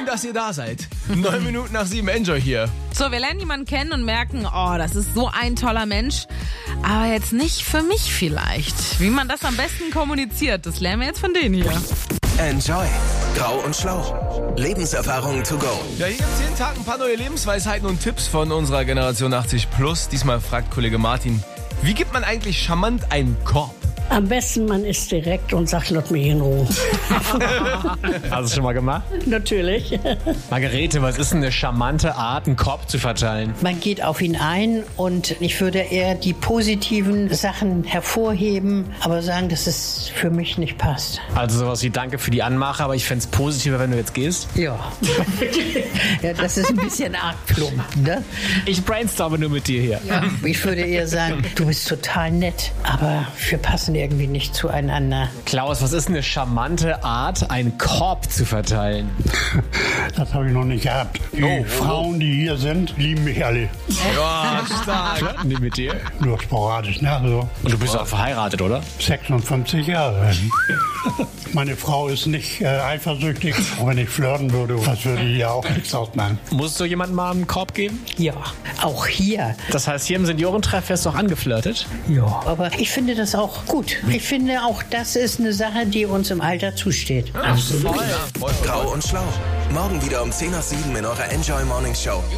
dass ihr da seid. 9 Minuten nach 7, Enjoy hier. So, wir lernen jemanden kennen und merken, oh, das ist so ein toller Mensch, aber jetzt nicht für mich vielleicht. Wie man das am besten kommuniziert, das lernen wir jetzt von denen hier. Enjoy. Grau und Schlau. Lebenserfahrung to go. Ja, hier gibt es jeden Tag ein paar neue Lebensweisheiten und Tipps von unserer Generation 80+. Diesmal fragt Kollege Martin, wie gibt man eigentlich charmant einen Korb? Am besten, man ist direkt und sagt, lass mich in Ruhe. Hast du es schon mal gemacht? Natürlich. Margarete, was ist denn eine charmante Art, einen Korb zu verteilen? Man geht auf ihn ein und ich würde eher die positiven Sachen hervorheben, aber sagen, dass es für mich nicht passt. Also sowas wie Danke für die Anmache, aber ich fände es positiver, wenn du jetzt gehst. Ja. Ja, das ist ein bisschen arg plump, ne? Ich brainstorme nur mit dir hier. Ja. Ich würde eher sagen, du bist total nett, aber wir passen irgendwie nicht zueinander. Klaus, was ist eine charmante Art, einen Korb zu verteilen? Das habe ich noch nicht gehabt. Die Frauen, die hier sind, lieben mich alle. Ja, stark. Flirten die mit dir? Nur sporadisch, ne? So Und du bist auch verheiratet, oder? 56 Jahre. Meine Frau ist nicht eifersüchtig. Und wenn ich flirten würde, das würde ihr auch nichts ausmachen. Musst du jemandem mal einen Korb geben? Ja, auch hier. Das heißt, hier im Seniorentreff wirst du auch angeflirtet? Ja, aber ich finde das auch gut. Ich finde auch, das ist eine Sache, die uns im Alter zusteht. Grau und Schlau. Morgen wieder um 10 nach 7 in eurer Enjoy Morning Show.